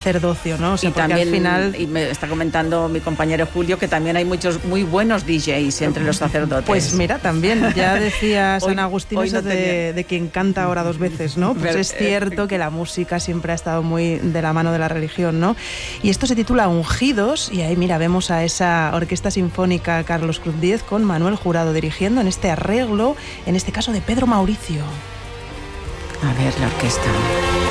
sacerdocio, ¿no? O sea, y porque también, al final... y me está comentando mi compañero Julio que también hay muchos muy buenos DJs entre los sacerdotes. Pues mira, también, ya decía San Hoy Agustín no eso tenía. de quien canta ahora 2 veces, ¿no? Pues es cierto que la música siempre ha estado muy de la mano de la religión, ¿no? Y esto se titula Ungidos, y ahí, mira, vemos a esa Orquesta Sinfónica Carlos Cruz Díez con Manuel Jurado dirigiendo en este arreglo, en este caso de Pedro Mauricio. A ver, la orquesta.